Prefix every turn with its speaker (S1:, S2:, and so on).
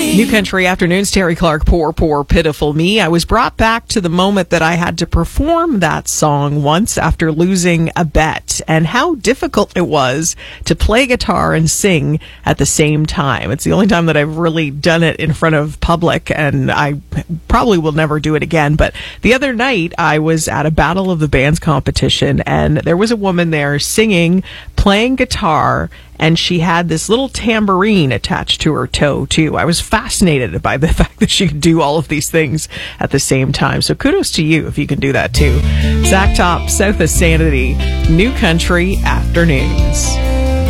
S1: New Country Afternoons, Terry Clark, Poor, Poor, Pitiful Me. I was brought back to the moment that I had to perform that song once after losing a bet, and how difficult it was to play guitar and sing at the same time. It's the only time that I've really done it in front of public, and I probably will never do it again. But the other night, I was at a Battle of the Bands competition, and there was a woman there singing, playing guitar, and she had this little tambourine attached to her toe, too. I was fascinated by the fact that she could do all of these things at the same time. So kudos to you if you can do that, too. Zach Top, South of Sanity, New Country Afternoons.